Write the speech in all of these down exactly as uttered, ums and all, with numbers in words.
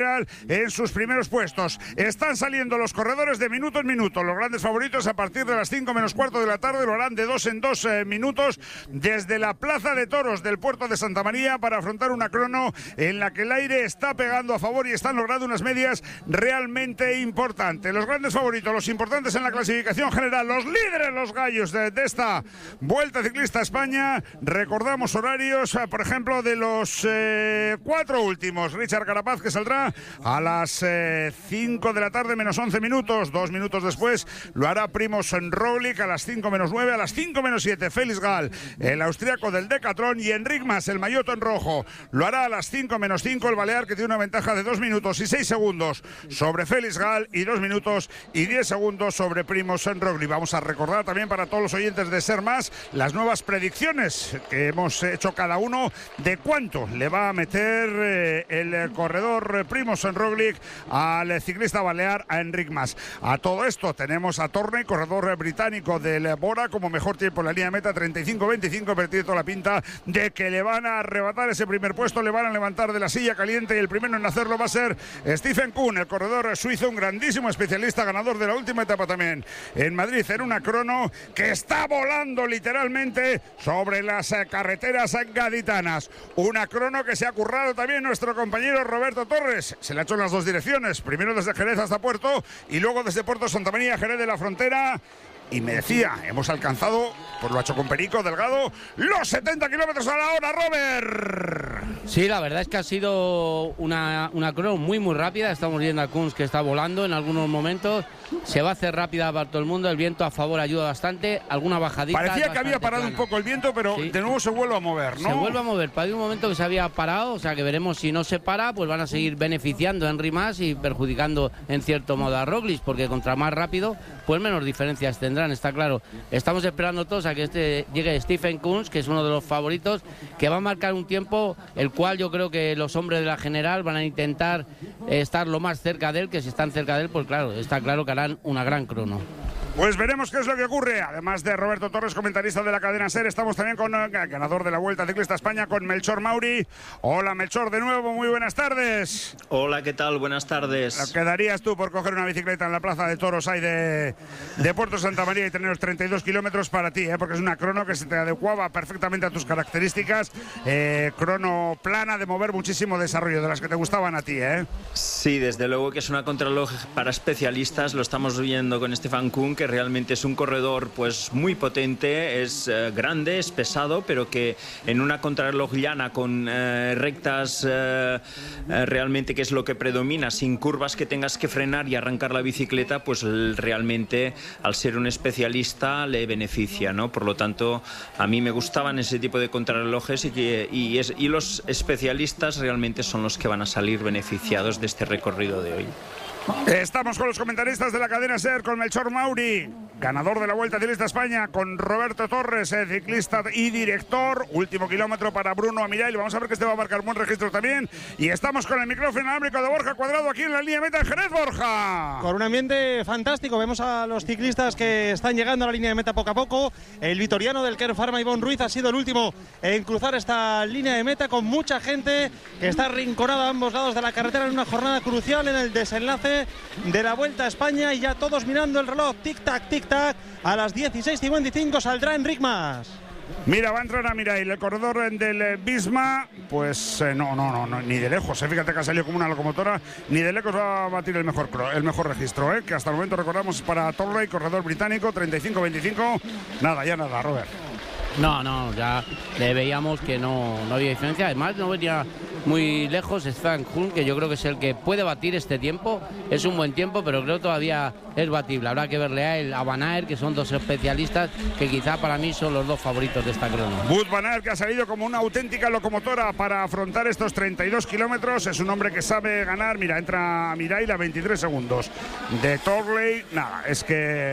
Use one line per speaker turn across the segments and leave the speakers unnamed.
en sus primeros puestos. Están saliendo los corredores de minuto en minuto. Los grandes favoritos a partir de las cinco menos cuarto de la tarde lo harán de dos en dos eh, minutos desde la Plaza de Toros del puerto de Santa María para afrontar una crono en la que el aire está pegando a favor y están logrando unas medias realmente importantes. Los grandes favoritos, los importantes en la clasificación general, los líderes, los gallos de, de esta Vuelta Ciclista a España. Recordamos horarios, por ejemplo, de los eh, cuatro últimos. Richard Carapaz, que saldrá a las eh, cinco de la tarde menos once minutos. Dos minutos después lo hará Primož Roglič a las cinco menos nueve. A las cinco menos siete Félix Gall, el austriaco del Decathlon, y Enric Mas, el maillot en rojo, lo hará a las cinco menos cinco. El balear, que tiene una ventaja de dos minutos y seis segundos sobre Félix Gall y dos minutos y diez segundos sobre Primož Roglič. Vamos a recordar también para todos los oyentes de Ser Más las nuevas predicciones que hemos hecho cada uno de cuánto le va a meter eh, el corredor Primož Roglič al ciclista balear, a Enric Mas. A todo esto tenemos a Torney, corredor británico del Bora, como mejor tiempo en la línea de meta, treinta y cinco veinticinco, pero tiene toda la pinta de que le van a arrebatar ese primer puesto, le van a levantar de la silla caliente, y el primero en hacerlo va a ser Stephen Kuhn, el corredor suizo, un grandísimo especialista, ganador de la última etapa también en Madrid, en una crono que está volando literalmente sobre las carreteras gaditanas. Una crono que se ha currado también nuestro compañero Roberto Torres. Se le ha hecho en las dos direcciones, primero desde Jerez hasta Puerto y luego desde Puerto Santa María, Jerez de la Frontera. Y me decía, hemos alcanzado, pues lo ha hecho con Perico Delgado, los setenta kilómetros a la hora, Robert.
Sí, la verdad es que ha sido una, una crono muy muy rápida. Estamos viendo a Kunz que está volando en algunos momentos. Se va a hacer rápida para todo el mundo. El viento a favor ayuda bastante. Alguna bajadita.
Parecía que había parado plana. un poco el viento, pero sí, de nuevo se vuelve a mover, ¿no?
Se vuelve a mover. Para un momento que se había parado, o sea que veremos si no se para, pues van a seguir beneficiando a Enric Mas y perjudicando en cierto modo a Roglič, porque contra más rápido, pues menos diferencias tendrán, está claro. Estamos esperando todos a que este llegue Stephen Kuhn, que es uno de los favoritos, que va a marcar un tiempo el cual yo creo que los hombres de la general van a intentar estar lo más cerca de él, que si están cerca de él, pues claro, está claro que harán una gran crono.
Pues veremos qué es lo que ocurre. Además de Roberto Torres, comentarista de la cadena SER, estamos también con el ganador de la Vuelta Ciclista a España, con Melchor Mauri. Hola Melchor, de nuevo, muy buenas tardes.
Hola, ¿qué tal? Buenas tardes.
¿Qué darías tú por coger una bicicleta en la Plaza de Toros ahí de, de Puerto Santa María y tener los treinta y dos kilómetros para ti? ¿eh? Porque es una crono que se te adecuaba perfectamente a tus características. Eh, crono plana, de mover muchísimo desarrollo, de las que te gustaban a ti, ¿eh?
Sí, desde luego que es una contrarreloj para especialistas. Lo estamos viendo con Stephen Kuhn, que realmente es un corredor pues muy potente, es eh, grande, es pesado, pero que en una contrarreloj llana con eh, rectas eh, eh, realmente, que es lo que predomina, sin curvas que tengas que frenar y arrancar la bicicleta, pues realmente al ser un especialista le beneficia, ¿no? Por lo tanto, a mí me gustaban ese tipo de contrarrelojes y, que, y, es, y los especialistas realmente son los que van a salir beneficiados de este recorrido de hoy.
Estamos con los comentaristas de la cadena SER, con Melchor Mauri, ganador de la Vuelta Ciclista a España, con Roberto Torres, eh, ciclista y director. Último kilómetro para Bruno Amirail. Vamos a ver que este va a marcar buen registro también. Y estamos con el micrófono inalámbrico de Borja Cuadrado aquí en la línea de meta en Jerez, Borja.
Con un ambiente fantástico. Vemos a los ciclistas que están llegando a la línea de meta poco a poco. El vitoriano del Kern Pharma, Ivonne Ruiz, ha sido el último en cruzar esta línea de meta, con mucha gente que está arrinconada a ambos lados de la carretera en una jornada crucial en el desenlace de la Vuelta a España, y ya todos mirando el reloj, tic-tac, tic-tac. A las dieciséis cincuenta y cinco saldrá Enric Mas.
Mira, va a entrar a Mirail, el corredor del Visma. Pues eh, no, no, no, no, ni de lejos. Eh. Fíjate que ha salido como una locomotora. Ni de lejos va a batir el mejor, el mejor registro, eh, que hasta el momento recordamos para Torrey, corredor británico, treinta y cinco veinticinco. Nada, ya nada, Robert.
No, no, ya le veíamos que no, no había diferencia. Además, no venía muy lejos Stephen Kuhn, que yo creo que es el que puede batir este tiempo. Es un buen tiempo, pero creo que todavía es batible. Habrá que verle a él, a Van Aert, que son dos especialistas que quizá para mí son los dos favoritos de esta crono.
Wout Van Aert, que ha salido como una auténtica locomotora para afrontar estos treinta y dos kilómetros. Es un hombre que sabe ganar. Mira, entra a Mirail a veintitrés segundos de Torley. Nada, es que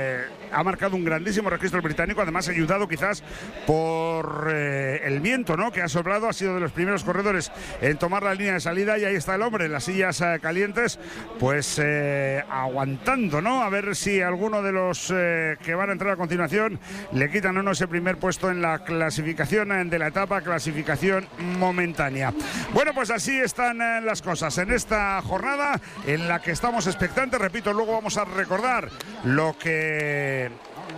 ha marcado un grandísimo registro el británico, además ayudado quizás por eh, el viento, ¿no?, que ha soplado. Ha sido de los primeros corredores en tomar la línea de salida, y ahí está el hombre en las sillas eh, calientes, pues eh, aguantando, ¿no?, a ver si alguno de los eh, que van a entrar a continuación le quitan o no ese primer puesto en la clasificación eh, de la etapa, clasificación momentánea. Bueno, pues así están eh, las cosas en esta jornada en la que estamos expectantes. Repito, luego vamos a recordar lo que...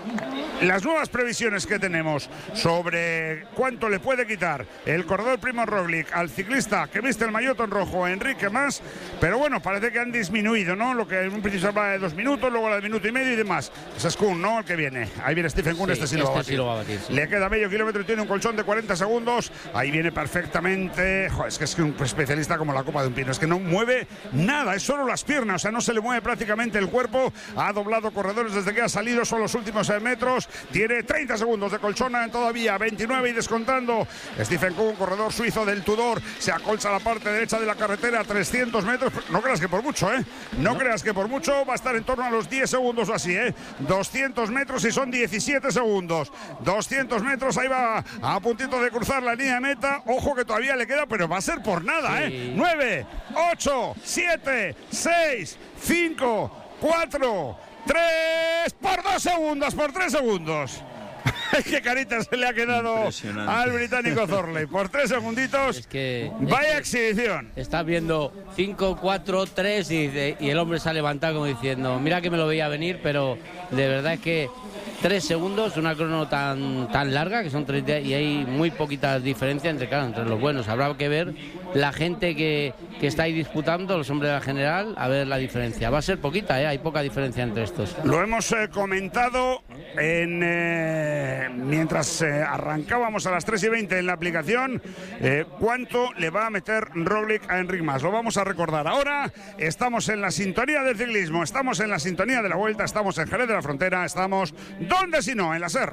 las nuevas previsiones que tenemos sobre cuánto le puede quitar el corredor Primož Roglič al ciclista que viste el maillot en rojo, Enrique Mas, pero bueno, parece que han disminuido, ¿no? Lo que en un principio se hablaba de dos minutos, luego la de minuto y medio y demás. Ese es Kuhn, ¿no?, el que viene. Ahí viene Stephen Kuhn, sí, este sí lo va a batir. Sí lo va a batir, sí. Le queda medio kilómetro y tiene un colchón de cuarenta segundos. Ahí viene perfectamente. Joder, es que es un especialista como la copa de un pino. Es que no mueve nada, es solo las piernas, o sea, no se le mueve prácticamente el cuerpo. Ha doblado corredores desde que ha salido, son los últimos metros. Tiene treinta segundos de colchona todavía, veintinueve y descontando. Stephen Kuhn, corredor suizo del Tudor, se acolcha a la parte derecha de la carretera, trescientos metros. No creas que por mucho, ¿eh? No, no creas que por mucho, va a estar en torno a los diez segundos o así, ¿eh? doscientos metros y son diecisiete segundos. doscientos metros, ahí va a puntito de cruzar la línea de meta. Ojo que todavía le queda, pero va a ser por nada, sí. ¿eh? nueve, ocho, siete, seis, cinco, cuatro, tres, por dos segundos, por tres segundos. Qué carita se le ha quedado al británico Thornley. Por tres segunditos. Es que, vaya es que exhibición.
Estás viendo cinco, cuatro, tres y, y el hombre se ha levantado como diciendo, mira que me lo veía venir, pero de verdad es que tres segundos, una crono tan, tan larga, que son treinta, y hay muy poquitas diferencias entre, claro, entre los buenos. Habrá que ver la gente que, que está ahí disputando, los hombres de la general, a ver la diferencia. Va a ser poquita, ¿eh? Hay poca diferencia entre estos.
Lo hemos eh, comentado en, eh, mientras eh, arrancábamos a las tres y veinte en la aplicación, eh, cuánto le va a meter Roglič a Enric Mas. Lo vamos a recordar ahora. Estamos en la sintonía del ciclismo, estamos en la sintonía de la Vuelta, estamos en Jerez de la Frontera, estamos... ¿Dónde si no? En la SER.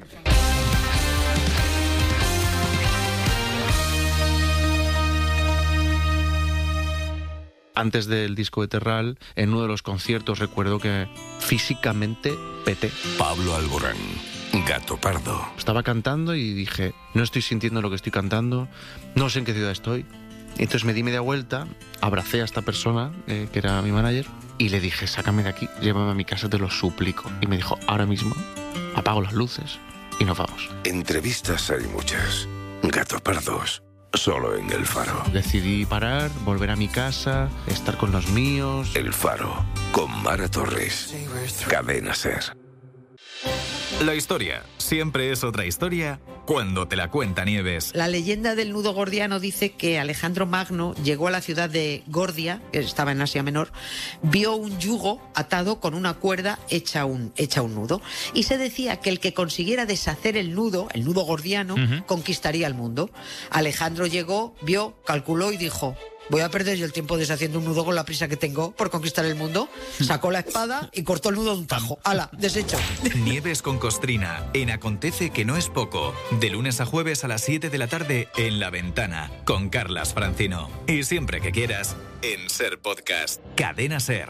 Antes del disco de Terral, en uno de los conciertos recuerdo que físicamente peté.
Pablo Alborán, Gato Pardo.
Estaba cantando y dije, no estoy sintiendo lo que estoy cantando, no sé en qué ciudad estoy. Entonces me di media vuelta, abracé a esta persona, eh, que era mi manager, y le dije, sácame de aquí, llévame a mi casa, te lo suplico. Y me dijo, ahora mismo apago las luces y nos vamos.
Entrevistas hay muchas. Gato Pardos, solo en El Faro.
Decidí parar, volver a mi casa, estar con los míos.
El Faro, con Mara Torres. Cadena SER.
La historia siempre es otra historia cuando te la cuenta Nieves.
La leyenda del nudo gordiano dice que Alejandro Magno llegó a la ciudad de Gordia, que estaba en Asia Menor, vio un yugo atado con una cuerda hecha un, hecha un nudo, y se decía que el que consiguiera deshacer el nudo, el nudo gordiano, uh-huh. conquistaría el mundo. Alejandro llegó, vio, calculó y dijo... voy a perder yo el tiempo deshaciendo un nudo con la prisa que tengo por conquistar el mundo. Sacó la espada y cortó el nudo de un tajo. ¡Hala! Deshecho.
Nieves con Costrina, en Acontece que no es poco. De lunes a jueves a las siete de la tarde en La Ventana, con Carlas Francino. Y siempre que quieras, en SER Podcast. Cadena SER.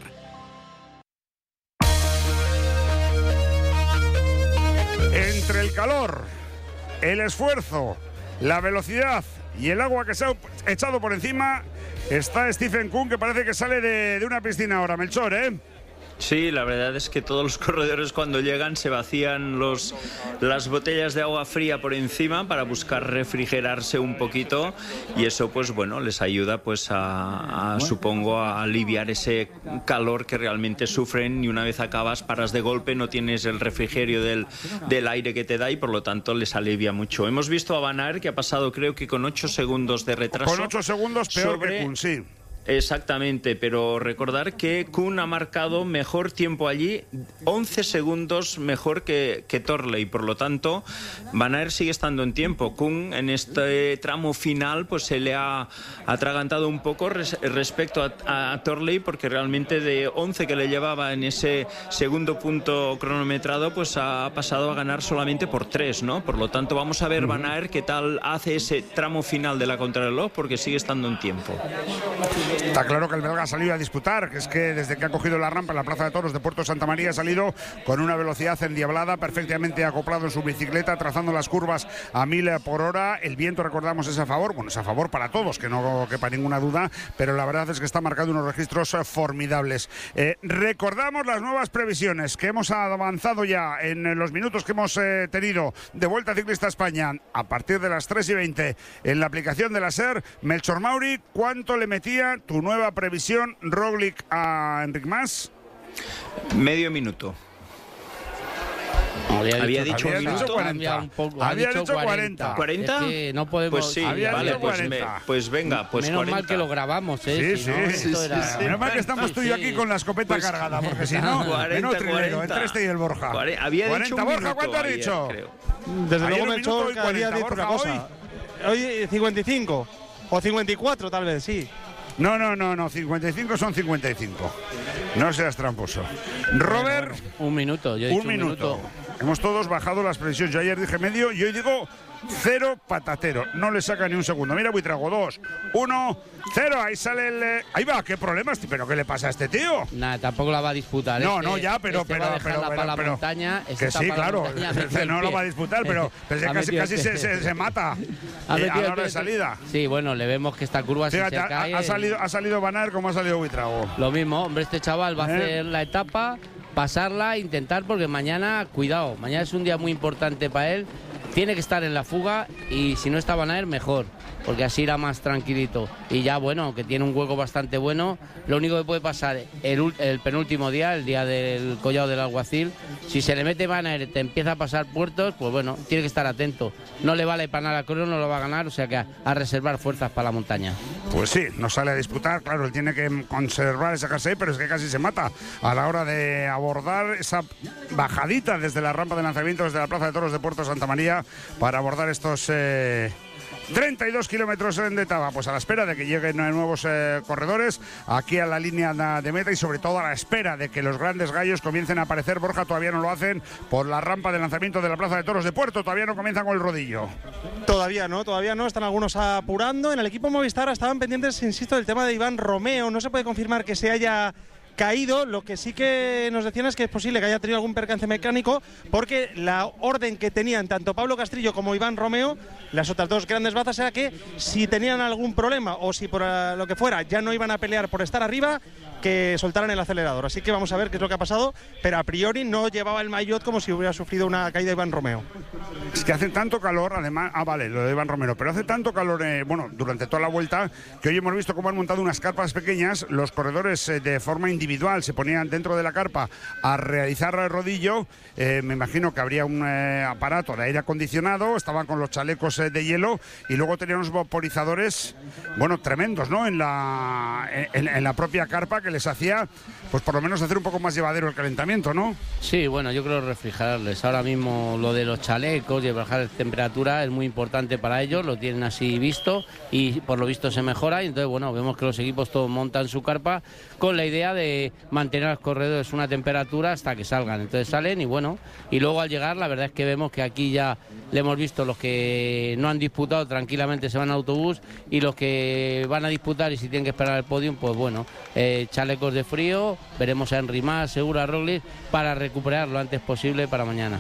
Entre el calor, el esfuerzo, la velocidad y el agua que se ha echado por encima, está Stephen Kuhn, que parece que sale de, de una piscina ahora, Melchor, ¿eh?
Sí, la verdad es que todos los corredores cuando llegan se vacían los, las botellas de agua fría por encima para buscar refrigerarse un poquito, y eso pues bueno les ayuda pues a, a supongo a aliviar ese calor que realmente sufren, y una vez acabas paras de golpe, no tienes el refrigerio del, del aire que te da y por lo tanto les alivia mucho. Hemos visto a Van Aert que ha pasado creo que con ocho segundos de retraso.
Con ocho segundos peor sobre... que Kuhn, sí.
Exactamente, pero recordar que Kuhn ha marcado mejor tiempo allí, once segundos mejor que, que Thornley, por lo tanto Van Aert sigue estando en tiempo. Kuhn en este tramo final pues se le ha atragantado un poco res, respecto a, a Thornley, porque realmente de once que le llevaba en ese segundo punto cronometrado pues ha pasado a ganar solamente por tres, ¿no? Por lo tanto vamos a ver Van Aert qué tal hace ese tramo final de la contrarreloj, porque sigue estando en tiempo.
Está claro que el belga ha salido a disputar, que es que desde que ha cogido la rampa en la Plaza de Toros de Puerto Santa María ha salido con una velocidad endiablada, perfectamente acoplado en su bicicleta, trazando las curvas a mil por hora. El viento, recordamos, es a favor, bueno, es a favor para todos, que no quepa ninguna duda, pero la verdad es que está marcando unos registros formidables. Eh, recordamos las nuevas previsiones que hemos avanzado ya en los minutos que hemos eh, tenido de Vuelta Ciclista España a partir de las tres y veinte en la aplicación de la SER. Melchor Mauri, ¿cuánto le metía tu nueva previsión Roglic a Enric Mas?
Medio minuto.
Había,
había
dicho,
dicho,
había dicho cuarenta.
Un poco,
había
dicho
dicho cuarenta.
¿cuarenta?
Es que no podemos.
Pues sí,
había
vale,
dicho
pues, me, pues venga, pues
menos
cuarenta.
mal que lo grabamos, ¿eh?
Sí,
si no,
sí,
esto
sí,
era...
sí. Menos mal que estamos tú y yo aquí con la escopeta
Pues,
cargada, porque si no,
cuarenta,
menos trilero,
cuarenta.
entre este y el Borja.
Cuare- había
cuarenta.
dicho un
Borja,
minuto
¿cuánto has
ayer,
dicho?
creo.
Desde
Ayer
luego,
un minuto,
Melchor,
hoy
cada día
cuarenta.
dice una
Borja,
cosa. Hoy cincuenta y cinco o cincuenta y cuatro, tal vez, sí.
No, no, no, no, cincuenta y cinco son cincuenta y cinco. No seas tramposo. Robert,
Un minuto, yo he dicho
un minuto. Hemos todos bajado las previsiones. Yo ayer dije medio y hoy digo cero patatero. No le saca ni un segundo. Mira, Buitrago, dos, uno, cero. Ahí sale el... eh, Ahí va, qué problemas. ¿Pero qué le pasa a este tío?
Nada, tampoco la va a disputar.
No,
este,
no, ya, pero...
este
pero,
va a dejarla
pero,
para la
pero-
montaña. Este
que
está
sí,
para la
claro.
montaña, metió el
No lo
pie.
va a disputar, pero, pero es que
Ha
casi,
metido
casi
el
se,
pie.
se, se mata
Ha
eh,
metido
a
el
la hora
pie.
de salida.
Sí, bueno, le vemos que esta curva si
Fíjate,
se
ha,
cae...
ha salido, ha salido Van Aert como ha salido Buitrago.
Lo mismo, hombre, este chaval va a
¿Eh?
hacer la etapa, pasarla, intentar, porque mañana, cuidado, mañana es un día muy importante para él. Tiene que estar en la fuga y si no está Van Aert, mejor, porque así irá más tranquilito. Y ya, bueno, aunque tiene un hueco bastante bueno, lo único que puede pasar el, ul- el penúltimo día, el día del Collado del Alguacil, si se le mete Van Aert, te empieza a pasar puertos, pues bueno, tiene que estar atento. No le vale para nada a Crono, no lo va a ganar, o sea que a, a reservar fuerzas para la montaña.
Pues sí, no sale a disputar, claro, él tiene que conservar ese jersey, pero es que casi se mata a la hora de abordar esa bajadita desde la rampa de lanzamiento, desde la Plaza de Toros de Puerto Santa María, para abordar estos eh, treinta y dos kilómetros de etapa, pues a la espera de que lleguen nuevos eh, corredores aquí a la línea de meta y sobre todo a la espera de que los grandes gallos comiencen a aparecer. Borja, todavía no lo hacen por la rampa de lanzamiento de la Plaza de Toros de Puerto, todavía no comienzan con el rodillo.
Todavía no, todavía no, están algunos apurando. En el equipo Movistar estaban pendientes, insisto, del tema de Iván Romeo. No se puede confirmar que se haya caído. Lo que sí que nos decían es que es posible que haya tenido algún percance mecánico, porque la orden que tenían tanto Pablo Castrillo como Iván Romeo, las otras dos grandes bazas, era que si tenían algún problema o si por uh, lo que fuera ya no iban a pelear por estar arriba, que soltaran el acelerador. Así que vamos a ver qué es lo que ha pasado, pero a priori no llevaba el maillot como si hubiera sufrido una caída Iván Romeo.
Es que hace tanto calor, además, ah vale, lo de Iván Romero, pero hace tanto calor, eh, bueno, durante toda la vuelta, que hoy hemos visto cómo han montado unas carpas pequeñas, los corredores eh, de forma individual se ponían dentro de la carpa a realizar el rodillo, eh, me imagino que habría un eh, aparato de aire acondicionado, estaban con los chalecos eh, de hielo y luego tenían unos vaporizadores, bueno, tremendos, ¿no?, en la, en, en la propia carpa, que les hacía, pues por lo menos hacer un poco más llevadero el calentamiento, ¿no?
Sí, bueno, yo creo refrigerarles. Ahora mismo lo de los chalecos y bajar la temperatura es muy importante para ellos, lo tienen así visto y por lo visto se mejora y entonces, bueno, vemos que los equipos todos montan su carpa con la idea de mantener a los corredores una temperatura hasta que salgan. Entonces salen y bueno, y luego al llegar la verdad es que vemos que aquí ya le hemos visto los que no han disputado tranquilamente se van a autobús y los que van a disputar y si tienen que esperar el podium, pues bueno, eh, chalecos de frío, veremos a Enric Mas, seguro a Roglic, para recuperar lo antes posible para mañana.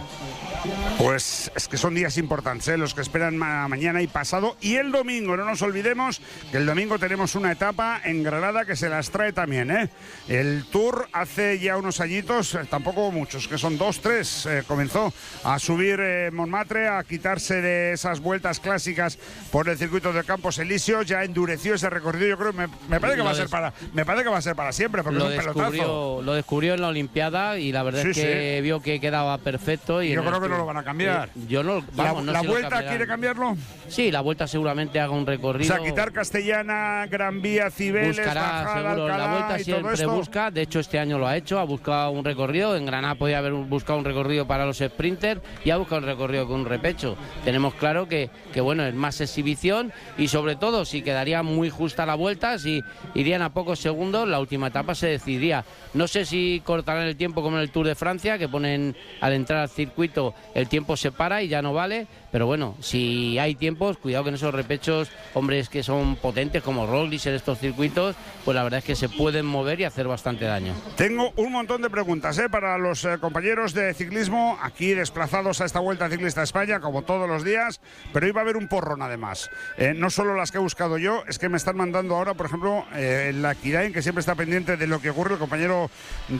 Pues es que son días importantes, ¿eh? Los que esperan ma mañana y pasado y el domingo. No nos olvidemos que el domingo tenemos una etapa en Granada que se las trae también, ¿eh? El Tour hace ya unos añitos, eh, tampoco muchos, que son dos, tres, eh, comenzó a subir eh, Montmartre, a quitarse de esas vueltas clásicas por el circuito de Campos Elíseos, ya endureció ese recorrido. Yo creo, me, me parece que va a ser para, me parece que va a ser para siempre, porque
lo
es un
descubrió,
pelotazo.
lo descubrió en la Olimpiada y la verdad
Sí,
es que
sí.
vio que quedaba perfecto. Y
Yo
en
creo
el
que no
Tour-
lo van a cambiar.
Eh, yo no, vamos,
la
no
la
sé lo
vuelta
cambiarán.
quiere cambiarlo.
Sí, la vuelta seguramente haga un
O
recorrido.
sea, quitar Castellana, Gran Vía, Cibeles,
Buscará,
Bajada,
seguro,
Alcalá
la vuelta
y todo
siempre
esto.
busca busca. De hecho, este año lo ha hecho, ha buscado un recorrido. En Granada podía haber buscado un recorrido para los sprinters y ha buscado un recorrido con un repecho. Tenemos claro que, que bueno, es más exhibición y sobre todo si quedaría muy justa la vuelta, si irían a pocos segundos, la última etapa se decidiría. No sé si cortarán el tiempo como en el Tour de Francia, que ponen al entrar al circuito el tiempo se para y ya no vale, pero bueno, si hay tiempos, cuidado que en esos repechos, hombres que son potentes como Roglic en estos circuitos, pues la verdad es que se pueden mover y hacer bastante daño.
Tengo un montón de preguntas ¿eh? para los eh, compañeros de ciclismo aquí desplazados a esta Vuelta Ciclista a España, como todos los días, pero iba a haber un porrón además. Eh, no solo las que he buscado yo, es que me están mandando ahora, por ejemplo, eh, la Kirain, que siempre está pendiente de lo que ocurre, el compañero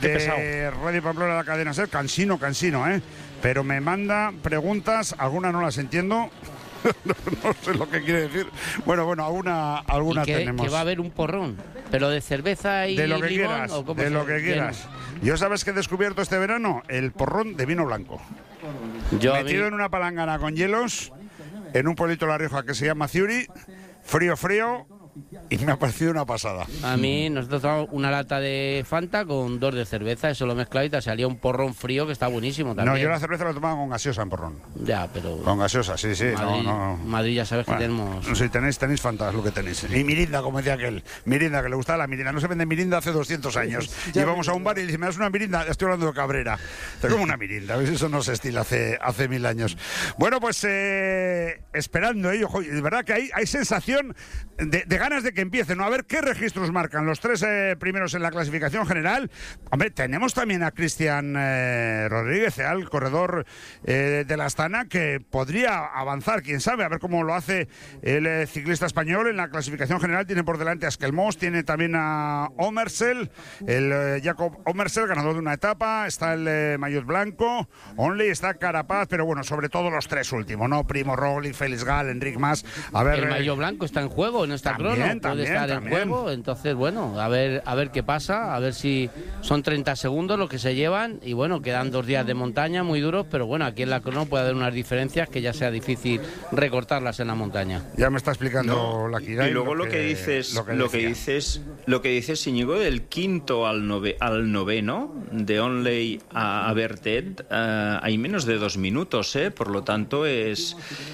de Radio Pamplona de la cadena SER, cansino, cansino, ¿eh? Pero me manda preguntas, algunas no las entiendo. No sé lo que quiere decir. Bueno, bueno, alguna, alguna
¿Y que,
tenemos.
Que va a haber un porrón, pero de cerveza y
de lo que
limón,
quieras,
¿o cómo
de
se
lo que
llama?
quieras. Yo sabes que he descubierto este verano el porrón de vino blanco.
Yo
Metido
mí...
en una palangana con hielos, en un pueblito de La Rioja que se llama Ciuri, frío, frío. Y me ha parecido una pasada.
A mí nosotros tomamos una lata de Fanta con dos de cerveza, eso lo mezclado y te salía un porrón frío que está buenísimo también.
No, yo la cerveza la tomaba con gaseosa en porrón.
Ya, pero...
Con gaseosa, sí, sí.
Madrid,
no, no.
Madrid ya sabes bueno, que tenemos...
No sé, tenéis, tenéis Fanta, es lo que tenéis. Y mirinda, como decía aquel. Mirinda, que le gustaba la mirinda. No se vende mirinda hace doscientos años. Íbamos a un bar y dice, ¿me das una mirinda? Estoy hablando de Cabrera. Te como una mirinda, ¿ves? Eso no se estila hace, hace mil años. Bueno, pues eh, esperando, ¿eh? Ojo, de verdad que hay, hay sensación de, de ganas de que empiece, ¿no? A ver qué registros marcan los tres eh, primeros en la clasificación general. Hombre, tenemos también a Cristian eh, Rodríguez, ¿eh? el corredor eh, de la Astana, que podría avanzar, quién sabe, a ver cómo lo hace el eh, ciclista español en la clasificación general. Tiene por delante a Skelmos, tiene también a Omersel, el eh, Jacob Omersel, ganador de una etapa, está el eh, maillot blanco, Onley, está Carapaz, pero bueno, sobre todo los tres últimos, ¿no? Primo Roglic, Félix Gall, Enric Mas. A ver,
el maillot blanco está en juego en esta
también,
crono, puede
también,
estar
también.
en juego, entonces bueno, a ver a ver qué pasa, a ver si son treinta segundos los que se llevan y bueno, quedan dos días de montaña muy duros, pero bueno, aquí en la crono puede haber unas diferencias que ya sea difícil recortarlas en la montaña.
Ya me está explicando
no.
la Kirain.
Y luego lo que, lo que dices, lo que, lo que dices, lo que dices, Íñigo, del quinto al nove, al noveno, de Onley a, a Bertet, uh, hay menos de dos minutos, ¿eh? Por lo tanto es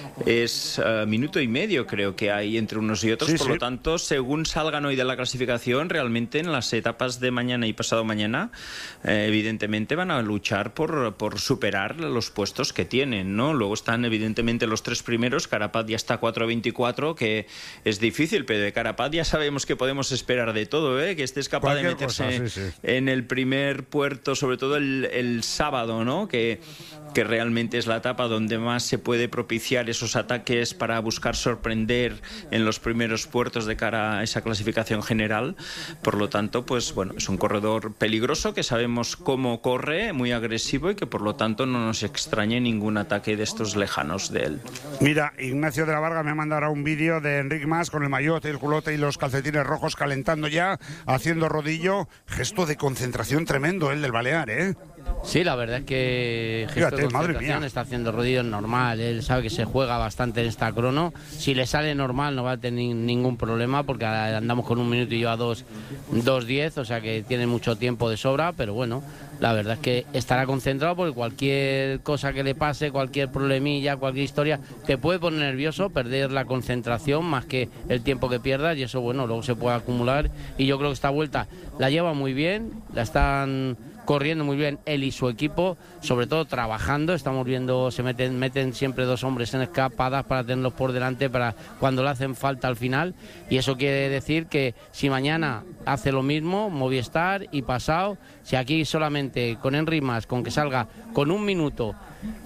es uh, minuto y medio creo que hay entre unos y otros, sí, por sí. lo tanto, según salgan hoy de la clasificación, realmente en las etapas de mañana y pasado mañana, eh, evidentemente van a luchar por, por superar los puestos que tienen, ¿no? Luego están evidentemente los tres primeros, Carapaz ya está a cuatro veinticuatro, que es difícil, pero de Carapaz ya sabemos que podemos esperar de todo, ¿eh? Que estés capaz Cualquier de meterse cosa, sí, sí. en el primer puerto, sobre todo el, el sábado, ¿no? Que, que realmente es la etapa donde más se puede propiciar esos ataques para buscar sorprender en los primeros puertos de cara a esa clasificación general. Por lo tanto, pues bueno, es un corredor peligroso que sabemos cómo corre, muy agresivo y que por lo tanto no nos extrañe ningún ataque de estos lejanos de él.
Mira, Ignacio de la Varga me mandará un vídeo de Enric Mas con el maillot, el culote y los calcetines rojos calentando ya, haciendo rodillo, gesto de concentración tremendo el del Balear, ¿eh?
Sí, la verdad es que gesto Fíjate, de concentración está haciendo rodillos normal, él sabe que se juega bastante en esta crono, si le sale normal no va a tener ningún problema porque andamos con un minuto y yo a dos diez, o sea que tiene mucho tiempo de sobra, pero bueno, la verdad es que estará concentrado porque cualquier cosa que le pase, cualquier problemilla, cualquier historia, te puede poner nervioso, perder la concentración más que el tiempo que pierdas y eso bueno, luego se puede acumular y yo creo que esta vuelta la lleva muy bien, la están corriendo muy bien él y su equipo, sobre todo trabajando, estamos viendo, se meten, meten siempre dos hombres en escapadas para tenerlos por delante para cuando le hacen falta al final y eso quiere decir que si mañana hace lo mismo, Movistar y pasado, si aquí solamente con Enric Mas, con que salga con un minuto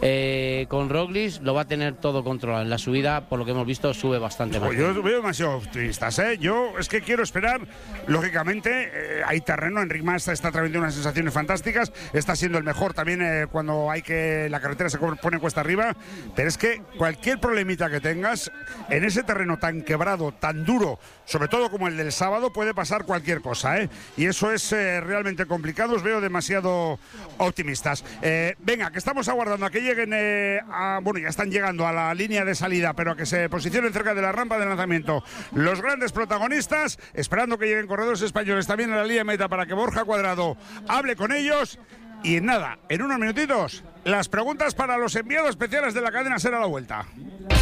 eh, con Roglic, lo va a tener todo controlado. En la subida, por lo que hemos visto, sube bastante más.
Yo veo demasiado optimistas, ¿eh? Yo es que quiero esperar, lógicamente, eh, hay terreno, Enric Mas está trayendo unas sensaciones fantásticas, está siendo el mejor también eh, cuando hay que la carretera se pone cuesta arriba, pero es que cualquier problemita que tengas, en ese terreno tan quebrado, tan duro, sobre todo como el del sábado, puede pasar cualquier cosa, ¿eh? Y eso es eh, realmente complicado, os veo demasiado optimistas. Eh, venga, que estamos aguardando a que lleguen, eh, a, bueno, ya están llegando a la línea de salida, pero a que se posicionen cerca de la rampa de lanzamiento los grandes protagonistas, esperando que lleguen corredores españoles también a la línea de meta para que Borja Cuadrado hable con ellos. Y en nada, en unos minutitos, las preguntas para los enviados especiales de la cadena SER a la vuelta.